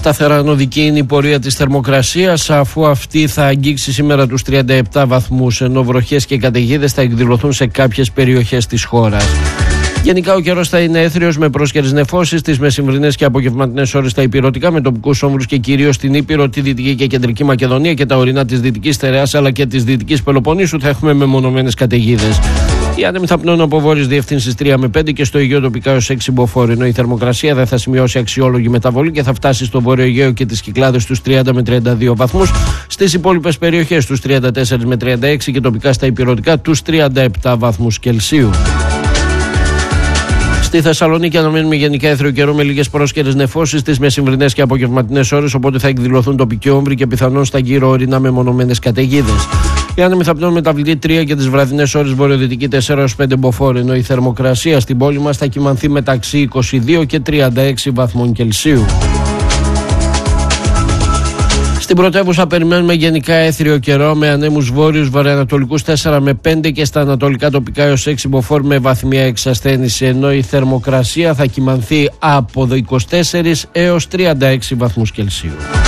Σταθερά νοδική είναι η πορεία της θερμοκρασίας, αφού αυτή θα αγγίξει σήμερα τους 37 βαθμούς, ενώ βροχές και καταιγίδες θα εκδηλωθούν σε κάποιες περιοχές της χώρας. Γενικά ο καιρός θα είναι έθριος με πρόσκαιρες νεφώσεις τις μεσημβρινές και απογευματινές ώρες στα ηπειρωτικά, με τοπικούς όμβρους και κυρίως στην Ήπειρο, τη Δυτική και Κεντρική Μακεδονία και τα ορεινά της Δυτικής Στερεάς αλλά και της Δυτικής Πελοποννήσου θα έχουμε μεμονωμένες καταιγίδες. Οι άνεμοι θα πνέουν από βόρειες διευθύνσεις 3 με 5 και στο Αιγαίο τοπικά έως 6 μποφόρ, ενώ η θερμοκρασία δεν θα σημειώσει αξιόλογη μεταβολή και θα φτάσει στο Βόρειο Αιγαίο και τις Κυκλάδες στους 30 με 32 βαθμούς, στις υπόλοιπες περιοχές τους 34 με 36 και τοπικά στα ηπειρωτικά τους 37 βαθμούς Κελσίου. Στη Θεσσαλονίκη αναμένουμε γενικά έθριο καιρό με λίγες πρόσκαιρες νεφώσεις τις μεσημβρινές και απογευματινές ώρες, οπότε θα εκδηλωθούν τοπικοί όμβροι και πιθανόν στα γύρω ορεινά μεμονωμένες καταιγίδες. Οι άνεμοι θα πνέουν μεταβλητή 3 και τις βραδινές ώρες βορειοδυτική 4 έως 5 μποφόρ, ενώ η θερμοκρασία στην πόλη μας θα κυμανθεί μεταξύ 22 και 36 βαθμών Κελσίου. Στην πρωτεύουσα περιμένουμε γενικά έθριο καιρό με ανέμους βόρειους βορειοανατολικούς 4 με 5 και στα ανατολικά τοπικά έως 6 μποφόρ με βαθμία εξασθένηση, ενώ η θερμοκρασία θα κυμανθεί από 24 έως 36 βαθμούς Κελσίου.